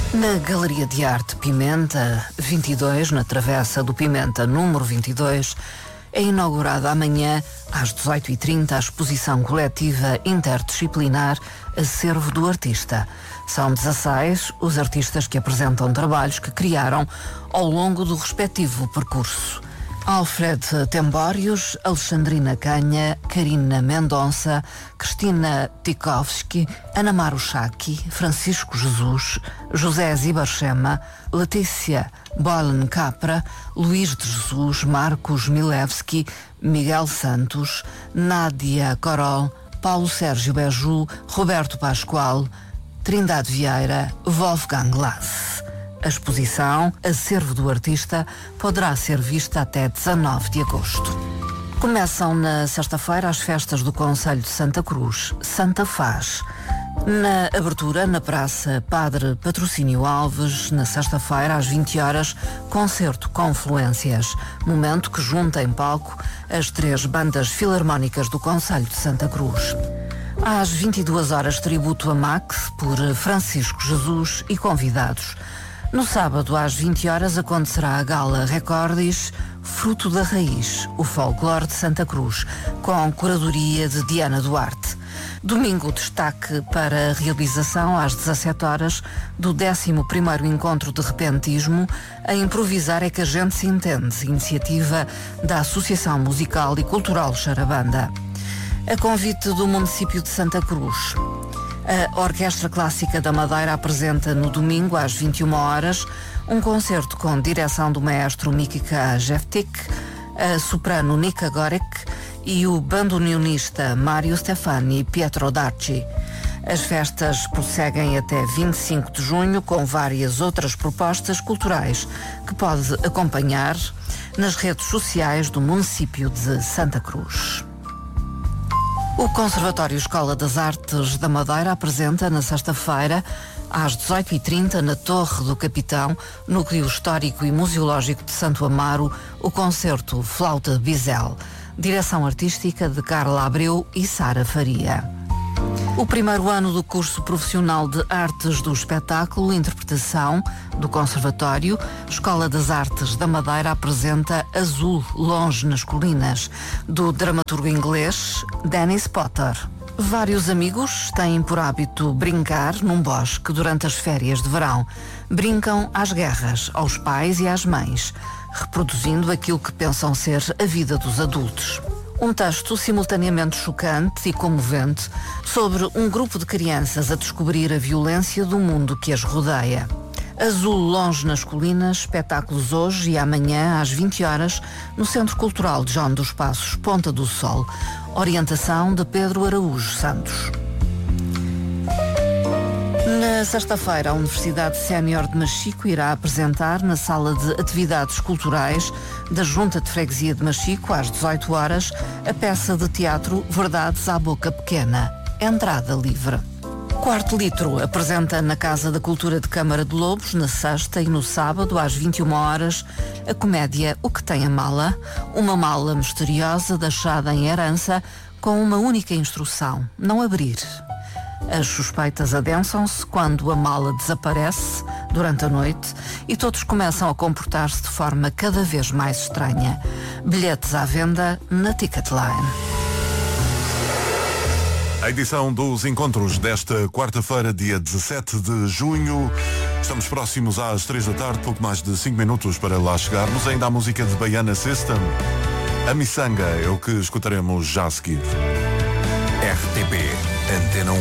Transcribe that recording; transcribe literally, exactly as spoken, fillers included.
Na Galeria de Arte Pimenta vinte e dois, na Travessa do Pimenta número vinte e dois, é inaugurada amanhã, às dezoito e trinta, a exposição coletiva interdisciplinar Acervo do Artista. São dezasseis os artistas que apresentam trabalhos que criaram ao longo do respectivo percurso. Alfred Tembórios, Alexandrina Canha, Karina Mendonça, Cristina Tikovski, Ana Maruchaki, Francisco Jesus, José Zibarchema, Letícia Bolen Capra, Luís de Jesus, Marcos Milevski, Miguel Santos, Nádia Corol, Paulo Sérgio Beju, Roberto Pascoal, Trindade Vieira, Wolfgang Lass. A exposição Acervo do Artista poderá ser vista até dezanove de agosto. Começam na sexta-feira as festas do Concelho de Santa Cruz, Santa Faz. Na abertura, na Praça Padre Patrocínio Alves, na sexta-feira, às vinte horas, concerto Confluências, momento que junta em palco as três bandas filarmónicas do Concelho de Santa Cruz. Às vinte e duas horas, tributo a Max, por Francisco Jesus e convidados. No sábado, às vinte horas, acontecerá a Gala Recordis Fruto da Raiz, o folclore de Santa Cruz, com curadoria de Diana Duarte. Domingo, destaque para a realização, às dezassete horas, do décimo primeiro Encontro de Repentismo. A improvisar é que a gente se entende, iniciativa da Associação Musical e Cultural Charabanda. A convite do município de Santa Cruz, a Orquestra Clássica da Madeira apresenta no domingo, às vinte e uma horas, um concerto com direção do maestro Mikika Jeftik, a soprano Nika Gorek e o bandoneonista Mário Stefani Pietro Darci. As festas prosseguem até vinte e cinco de junho, com várias outras propostas culturais que pode acompanhar nas redes sociais do município de Santa Cruz. O Conservatório Escola das Artes da Madeira apresenta na sexta-feira, às dezoito e trinta, na Torre do Capitão, Núcleo Histórico e Museológico de Santo Amaro, o concerto Flauta Bisel, direção artística de Carla Abreu e Sara Faria. O primeiro ano do curso profissional de Artes do Espetáculo e Interpretação do Conservatório Escola das Artes da Madeira apresenta Azul, Longe nas Colinas, do dramaturgo inglês Dennis Potter. Vários amigos têm por hábito brincar num bosque durante as férias de verão. Brincam às guerras, aos pais e às mães, reproduzindo aquilo que pensam ser a vida dos adultos. Um texto simultaneamente chocante e comovente sobre um grupo de crianças a descobrir a violência do mundo que as rodeia. Azul, Longe nas Colinas, espetáculos hoje e amanhã às vinte horas no Centro Cultural de João dos Passos, Ponta do Sol. Orientação de Pedro Araújo Santos. Na sexta-feira, a Universidade Sénior de Machico irá apresentar na Sala de Atividades Culturais da Junta de Freguesia de Machico, às dezoito horas, a peça de teatro Verdades à Boca Pequena. Entrada livre. Quarto Litro apresenta na Casa da Cultura de Câmara de Lobos, na sexta e no sábado, às vinte e uma horas, a comédia O que tem a mala, uma mala misteriosa deixada em herança com uma única instrução: não abrir. As suspeitas adensam-se quando a mala desaparece durante a noite e todos começam a comportar-se de forma cada vez mais estranha. Bilhetes à venda na Ticketline. A edição dos encontros desta quarta-feira, dia dezassete de junho. Estamos próximos às três da tarde, pouco mais de cinco minutos para lá chegarmos. Ainda a música de Baiana System. A Miçanga é o que escutaremos já a seguir. R T P Antena um.